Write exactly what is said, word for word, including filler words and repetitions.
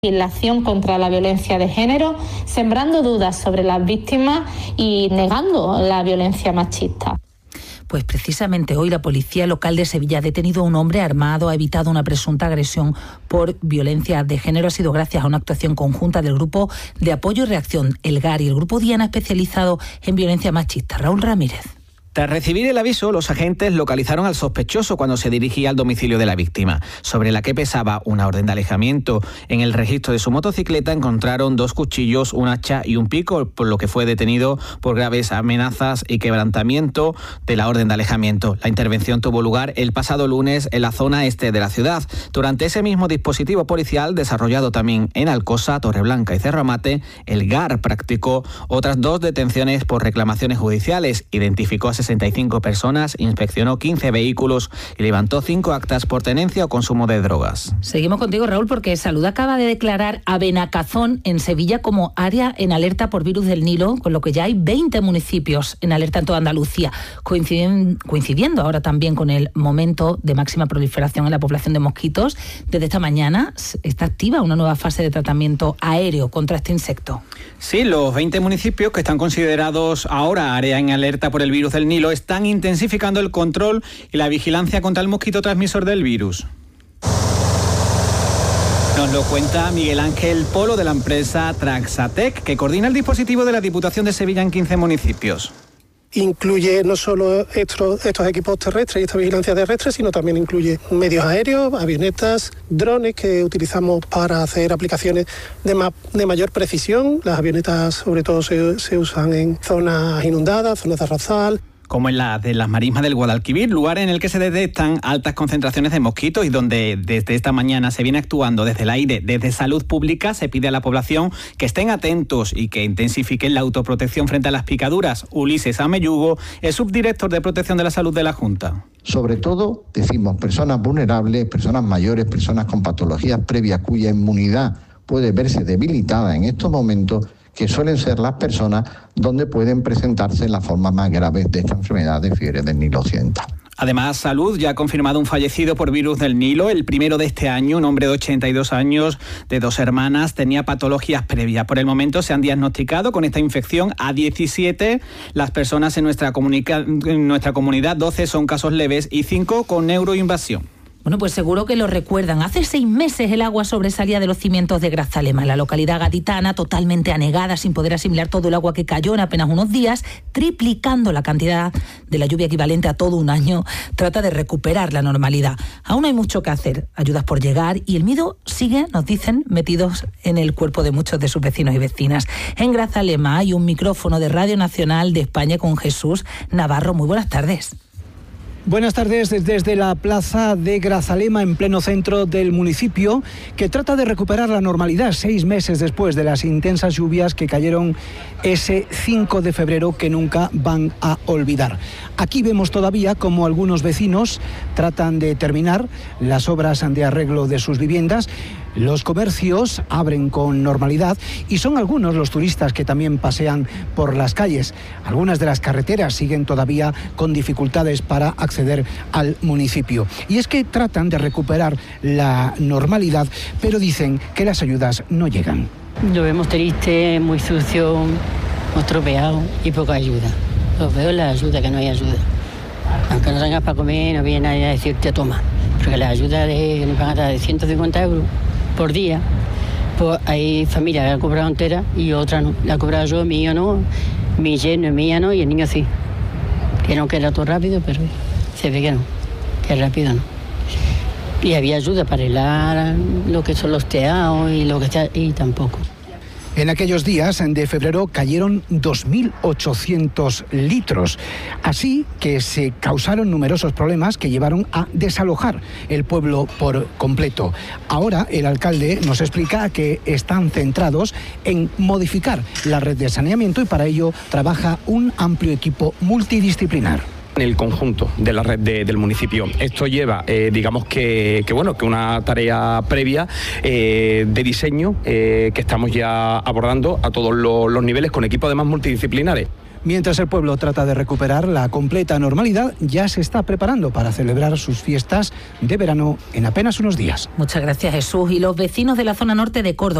legislación contra la violencia de género, sembrando dudas sobre las víctimas y negando la violencia machista. Pues precisamente hoy la Policía Local de Sevilla ha detenido a un hombre armado, ha evitado una presunta agresión por violencia de género. Ha sido gracias a una actuación conjunta del Grupo de Apoyo y Reacción, el G A R, y el Grupo Diana, especializado en violencia machista. Raúl Ramírez. Tras recibir el aviso, los agentes localizaron al sospechoso cuando se dirigía al domicilio de la víctima, sobre la que pesaba una orden de alejamiento. En el registro de su motocicleta encontraron dos cuchillos, un hacha y un pico, por lo que fue detenido por graves amenazas y quebrantamiento de la orden de alejamiento. La intervención tuvo lugar el pasado lunes en la zona este de la ciudad. Durante ese mismo dispositivo policial, desarrollado también en Alcosa, Torreblanca y Cerro Amate, el G A R practicó otras dos detenciones por reclamaciones judiciales, identificó a sesenta y cinco personas, inspeccionó quince vehículos y levantó cinco actas por tenencia o consumo de drogas. Seguimos contigo, Raúl, porque Salud acaba de declarar a Benacazón, en Sevilla, como área en alerta por virus del Nilo, con lo que ya hay veinte municipios en alerta en toda Andalucía, coinciden, coincidiendo ahora también con el momento de máxima proliferación en la población de mosquitos. Desde esta mañana está activa una nueva fase de tratamiento aéreo contra este insecto. Sí, los veinte municipios que están considerados ahora área en alerta por el virus del Nilo están intensificando el control y la vigilancia contra el mosquito transmisor del virus. Nos lo cuenta Miguel Ángel Polo, de la empresa Traxatec, que coordina el dispositivo de la Diputación de Sevilla en quince municipios. Incluye no solo estos, estos equipos terrestres y esta vigilancia terrestre, sino también incluye medios aéreos, avionetas, drones que utilizamos para hacer aplicaciones de, ma- de mayor precisión. Las avionetas sobre todo se, se usan en zonas inundadas, zonas de arrozal, como en la de las marismas del Guadalquivir, lugar en el que se detectan altas concentraciones de mosquitos y donde desde esta mañana se viene actuando desde el aire. Desde Salud Pública se pide a la población que estén atentos y que intensifiquen la autoprotección frente a las picaduras. Ulises Ameyugo es subdirector de Protección de la Salud de la Junta. Sobre todo, decimos, personas vulnerables, personas mayores, personas con patologías previas cuya inmunidad puede verse debilitada en estos momentos, que suelen ser las personas donde pueden presentarse las formas más graves de esta enfermedad de fiebre del Nilo occidental. Además, Salud ya ha confirmado un fallecido por virus del Nilo, el primero de este año, un hombre de ochenta y dos años, de dos hermanas, tenía patologías previas. Por el momento se han diagnosticado con esta infección a diecisiete las personas en nuestra, comunica- en nuestra comunidad, doce son casos leves y cinco con neuroinvasión. Bueno, pues seguro que lo recuerdan. Hace seis meses el agua sobresalía de los cimientos de Grazalema, la localidad gaditana, totalmente anegada, sin poder asimilar todo el agua que cayó en apenas unos días, triplicando la cantidad de la lluvia equivalente a todo un año. Trata de recuperar la normalidad. Aún hay mucho que hacer, ayudas por llegar, y el miedo sigue, nos dicen, metidos en el cuerpo de muchos de sus vecinos y vecinas. En Grazalema hay un micrófono de Radio Nacional de España con Jesús Navarro. Muy buenas tardes. Buenas tardes desde la plaza de Grazalema, en pleno centro del municipio, que trata de recuperar la normalidad seis meses después de las intensas lluvias que cayeron ese cinco de febrero, que nunca van a olvidar. Aquí vemos todavía como algunos vecinos tratan de terminar las obras de arreglo de sus viviendas. Los comercios abren con normalidad y son algunos los turistas que también pasean por las calles. Algunas de las carreteras siguen todavía con dificultades para acceder al municipio. Y es que tratan de recuperar la normalidad, pero dicen que las ayudas no llegan. Lo vemos triste, muy sucio, muy tropeado y poca ayuda. Lo veo la ayuda, que no hay ayuda. Aunque no tengas para comer, no viene nadie a decirte toma. Porque la ayuda de, nos van a dar de ciento cincuenta euros por día, pues hay familias que la han cobrado entera y otra no. La he cobrado yo, mi hijo no, mi yerno, mía no, y el niño sí. Que no, que era todo rápido, pero se ve que no, que rápido no. Y había ayuda para helar lo que son los teados y lo que está, y tampoco. En aquellos días de febrero cayeron dos mil ochocientos litros, así que se causaron numerosos problemas que llevaron a desalojar el pueblo por completo. Ahora el alcalde nos explica que están centrados en modificar la red de saneamiento y para ello trabaja un amplio equipo multidisciplinar. En el conjunto de la red de, del municipio. Esto lleva, eh, digamos que, que bueno, que una tarea previa eh, de diseño eh, que estamos ya abordando a todos los, los niveles con equipos además multidisciplinares. Mientras el pueblo trata de recuperar la completa normalidad, ya se está preparando para celebrar sus fiestas de verano en apenas unos días. Muchas gracias, Jesús. Y los vecinos de la zona norte de Córdoba